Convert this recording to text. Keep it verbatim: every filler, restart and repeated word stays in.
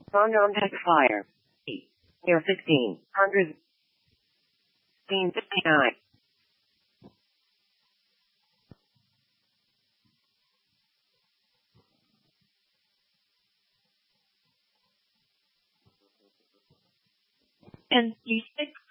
Phone on fire. Air fifteen hundred. Fifteen fifty nine. And please pick